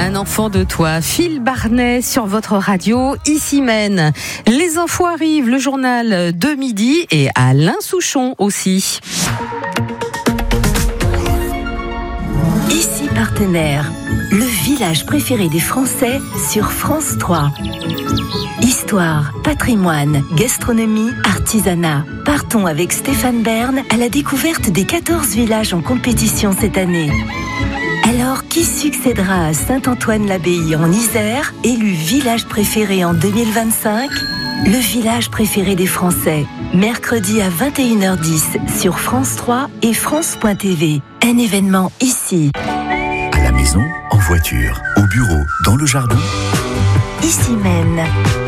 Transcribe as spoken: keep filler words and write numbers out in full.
Un enfant de toi, Phil Barnet sur votre radio, ici Maine. Les infos arrivent, le journal de midi et Alain Souchon aussi. Ici Partenaire, le village préféré des Français sur France trois. Histoire, patrimoine, gastronomie, artisanat. Partons avec Stéphane Bern à la découverte des quatorze villages en compétition cette année. Alors, qui succédera à Saint-Antoine-l'Abbaye en Isère, élu village préféré en deux mille vingt-cinq? Le village préféré des Français, mercredi à vingt et une heures dix sur France trois et France point T V. Un événement ici. À la maison, en voiture, au bureau, dans le jardin. Ici Maine.